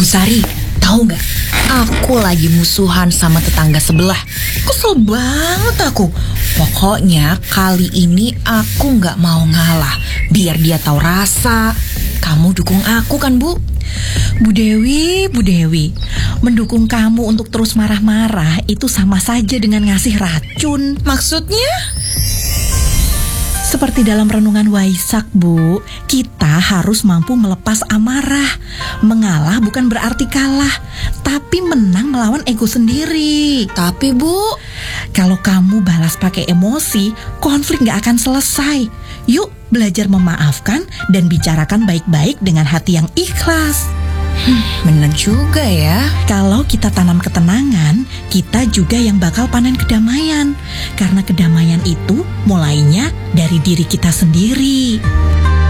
Bu Sari, tahu nggak? Aku lagi musuhan sama tetangga sebelah. Kesel banget aku. Pokoknya kali ini aku nggak mau ngalah. Biar dia tahu rasa. Kamu dukung aku kan, Bu? Bu Dewi, mendukung kamu untuk terus marah-marah itu sama saja dengan ngasih racun. Maksudnya? Seperti dalam renungan Waisak, Bu, kita harus mampu melepas amarah. Mengalah bukan berarti kalah, tapi menang melawan ego sendiri. Tapi Bu, kalau kamu balas pakai emosi, konflik gak akan selesai. Yuk belajar memaafkan dan bicarakan baik-baik dengan hati yang ikhlas. Bener juga ya. Kalau kita tanam ketenangan, kita juga yang bakal panen kedamaian. Karena kedamaian itu mulainya dari diri kita sendiri.